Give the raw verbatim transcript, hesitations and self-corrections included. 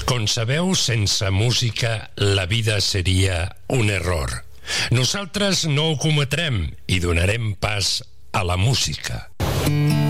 Com sabeu, sense música la vida seria un error. Nosaltres no ho cometrem i donarem pas a la música.